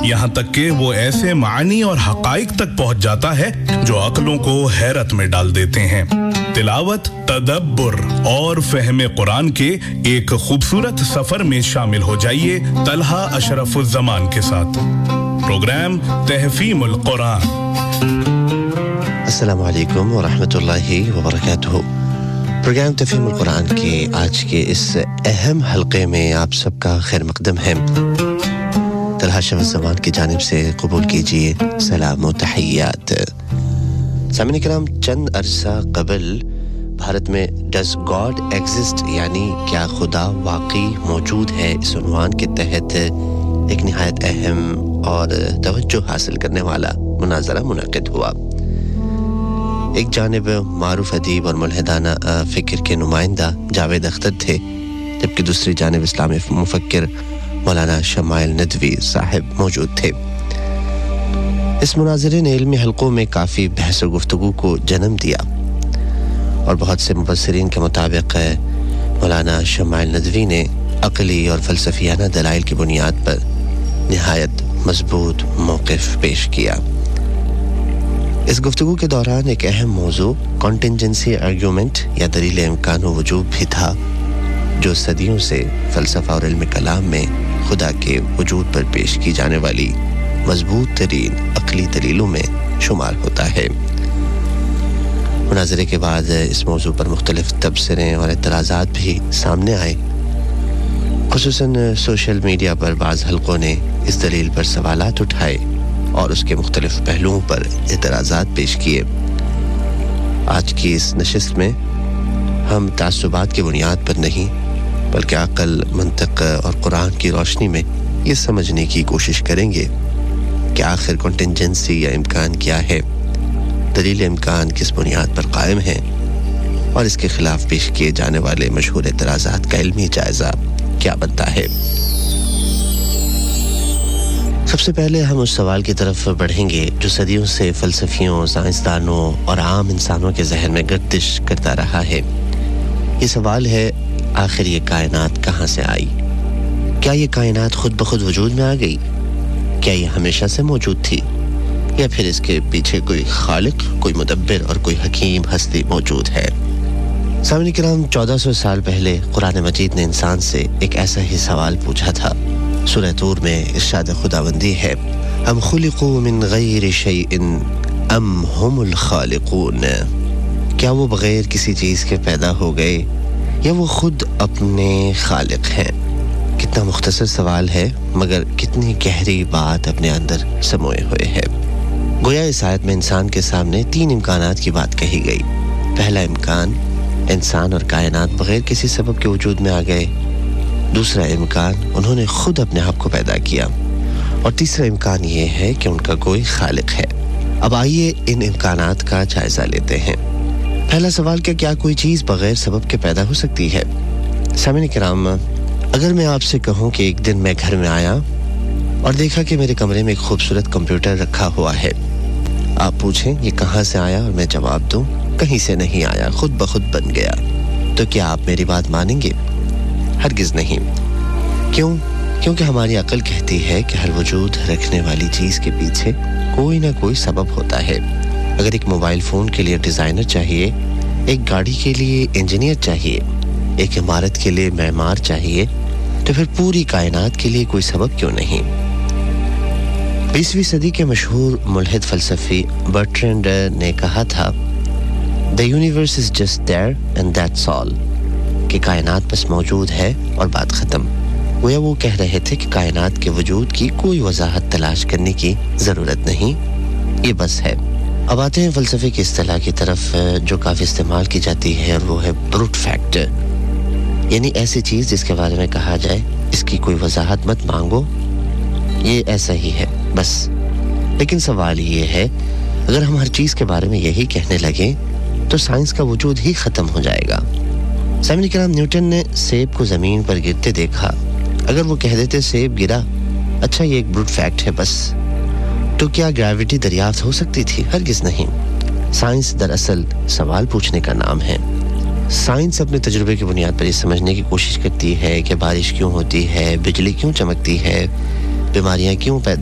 यहाँ तक कि वो ऐसे मानी और हकाइक तक पहुंच जाता है जो अक्लों को हैरत में डाल देते हैं। तिलावत, तदब्बुर और फ़हम कुरान के एक खूबसूरत सफर में शामिल हो जाइए तलहा अशरफुज़्ज़मान के साथ। प्रोग्राम तहफ़ीमुल कुरान। अस्सलामु अलैकुम व रहमतुल्लाहि व बरकातुहू। प्रोग्राम तहफ़ीमुल कुरान के आज के इस अहम हलक़े में आप सबका खैर मक़दम है। तलहा अशरफुज़्ज़मान की जानिब से कबूल कीजिए सलाम व तहियात। सामने किराम, चंद अरसा कबल भारत में डज गॉड एग्जिस्ट यानी क्या खुदा वाकई मौजूद है इस उन्वान के तहत एक निहायत अहम और तवज्जो हासिल करने वाला मुनाज़रा मुनक़िद हुआ। एक जानिब मारूफ अदीब और मुल्हिदाना फ़िक्र के नुमाइंदा जावेद अख्तर थे, जबकि दूसरी जानिब इस्लामी मुफक्किर मौलाना शमाइल नदवी साहिब मौजूद थे। इस मुनाज़रे ने इल्मी हलकों में काफ़ी बहस और गुफ्तगू को जन्म दिया और बहुत से मुफस्सिरीन के मुताबिक मौलाना शमाइल नदवी ने अक़ली और फ़लसफ़ियाना दलाइल की बुनियाद पर निहायत मज़बूत मौक़िफ़ पेश किया। इस गुफ्तगू के दौरान एक अहम मौज़ू कॉन्टिंजेंसी आर्ग्यूमेंट या दलील इम्कान वजूब भी था, जो सदियों से फ़लसफ़ा और इल्म कलाम में खुदा के वजूद पर पेश की जाने वाली मज़बूत तरीन अक़ली दलीलों में शुमार होता है। मुनाज़रे के बाद इस मौज़ू पर मुख्तलिफ़ तबसरे और एतराज़ात भी सामने आए। ख़ुसूसन सोशल मीडिया पर बाज़ हलकों ने इस दलील पर सवालात उठाए और उसके मुख्तलिफ़ पहलुओं पर एतराज़ात पेश किए। आज की इस नशिस्त में हम तासुबात की बुनियाद पर नहीं बल्कि अक़ल, मंतिक़ और कुरान की रोशनी में ये समझने की कोशिश करेंगे कि आखिर कॉन्टिंजेंसी या इम्कान क्या है, दलील इम्कान किस बुनियाद पर कायम है और इसके खिलाफ पेश किए जाने वाले मशहूर एतराज़ात का इल्मी जायज़ा क्या बनता है। सबसे पहले हम उस सवाल की तरफ बढ़ेंगे जो सदियों से फ़लसफ़ियों, साइंसदानों और आम इंसानों के जहन में गर्दिश करता रहा है। ये सवाल है, आखिर ये कायनात कहाँ से आई? क्या ये कायनात खुद ब खुद वजूद में आ गई? क्या ये हमेशा से मौजूद थी या फिर इसके पीछे कोई खालिक, कोई मुदब्बिर और कोई हकीम हस्ती मौजूद है? सामने किराम, 1400 साल पहले कुरान मजीद ने इंसान से एक ऐसा ही सवाल पूछा था। सूरह तूर में इरशाद खुदाबंदी है, अम खुलिकू मिन गैरि शैइन अम हुमुल खालिकून। क्या वो बगैर किसी चीज़ के पैदा हो गए या वो खुद अपने खालिक हैं? कितना मुख्तसर सवाल है मगर कितनी गहरी बात अपने अंदर समोए हुए है। गोया इस आयत में इंसान के सामने 3 इम्कानात की बात कही गई। पहला इम्कान, इंसान और कायनात बगैर किसी सबब के वजूद में आ गए। दूसरा इम्कान, उन्होंने खुद अपने आप को पैदा किया। और तीसरा इम्कान ये है कि उनका कोई खालिक है। अब आइए इन इम्कानात का जायज़ा लेते हैं। पहला सवाल, क्या कोई चीज़ बगैर सबब के पैदा हो सकती है? सामने किराम, अगर मैं आपसे कहूँ कि एक दिन मैं घर में आया और देखा कि मेरे कमरे में एक खूबसूरत कंप्यूटर रखा हुआ है, आप पूछें ये कहाँ से आया और मैं जवाब दूँ कहीं से नहीं आया, खुद ब खुद बन गया, तो क्या आप मेरी बात मानेंगे? हरगिज़ नहीं। क्यों? क्योंकि हमारी अक़ल कहती है कि हर वजूद रखने वाली चीज़ के पीछे कोई ना कोई सबब होता है। अगर एक मोबाइल फ़ोन के लिए डिज़ाइनर चाहिए, एक गाड़ी के लिए इंजीनियर चाहिए, एक इमारत के लिए मेमार चाहिए, तो फिर पूरी कायनात के लिए कोई सबब क्यों नहीं? 20वीं सदी के मशहूर मुल्हिद फ़लसफ़ी बर्ट्रैंड ने कहा था, the universe is just there and that's all, कि कायनात बस मौजूद है और बात ख़त्म। गोया वो कह रहे थे कि कायनात के वजूद की कोई वजाहत तलाश करने की ज़रूरत नहीं, ये बस है। अब आते हैं फ़लसफ़े की इस्तिलाह की तरफ जो काफ़ी इस्तेमाल की जाती है, और वो है ब्रूट फैक्ट, यानी ऐसी चीज़ जिसके बारे में कहा जाए इसकी कोई वजाहत मत मांगो, ये ऐसा ही है बस। लेकिन सवाल ये है, अगर हम हर चीज़ के बारे में यही कहने लगें तो साइंस का वजूद ही ख़त्म हो जाएगा। सामने किराम, न्यूटन ने सेब को ज़मीन पर गिरते देखा। अगर वो कह देते सेब गिरा, अच्छा ये एक ब्रूट फैक्ट है बस, तो क्या ग्रेविटी दरियाफ्त हो सकती थी? हरगिज़ नहीं। साइंस दरअसल सवाल पूछने का नाम है। साइंस अपने तजुर्बे की बुनियाद पर ये समझने की कोशिश करती है कि बारिश क्यों होती है, बिजली क्यों चमकती है, बीमारियां क्यों पैदा